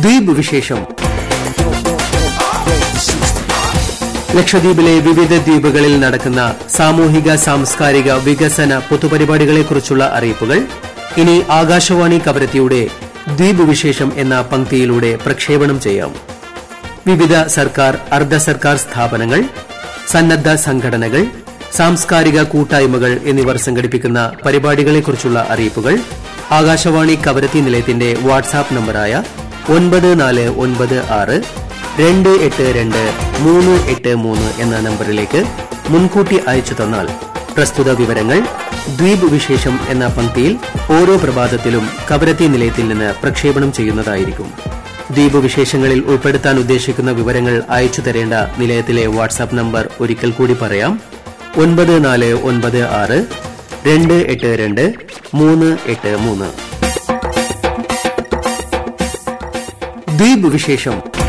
ദ്വീപ് വിശേഷം. ലക്ഷദ്വീപിലെ വിവിധ ദ്വീപുകളിൽ നടക്കുന്ന സാമൂഹിക സാംസ്കാരിക വികസന പൊതുപരിപാടികളെക്കുറിച്ചുള്ള അറിയിപ്പുകൾ ഇനി ആകാശവാണി കവരത്തിയുടെ ദ്വീപ് വിശേഷം എന്ന പങ്ക്തിയിലൂടെ പ്രക്ഷേപണം ചെയ്യാം. വിവിധ സർക്കാർ അർദ്ധ സർക്കാർ സ്ഥാപനങ്ങൾ, സന്നദ്ധ സംഘടനകൾ, സാംസ്കാരിക കൂട്ടായ്മകൾ എന്നിവർ സംഘടിപ്പിക്കുന്ന പരിപാടികളെക്കുറിച്ചുള്ള അറിയിപ്പുകൾ ആകാശവാണി കവരത്തി നിലയത്തിന്റെ വാട്സാപ്പ് നമ്പറായ 9496282383 എന്ന നമ്പറിലേക്ക് മുൻകൂട്ടി അയച്ചു തന്നാൽ പ്രസ്തുത വിവരങ്ങൾ ദ്വീപ് വിശേഷം എന്ന പങ്ക്തിയിൽ ഓരോ പ്രഭാതത്തിലും കവരത്തി നിലയത്തിൽ നിന്ന് പ്രക്ഷേപണം ചെയ്യുന്നതായിരിക്കും. ദ്വീപ് വിശേഷങ്ങളിൽ ഉൾപ്പെടുത്താൻ ഉദ്ദേശിക്കുന്ന വിവരങ്ങൾ അയച്ചു തരേണ്ട നിലയത്തിലെ വാട്സാപ്പ് നമ്പർ ഒരിക്കൽ കൂടി പറയാം. 9496282383. ദ്വീപ് വിശേഷം.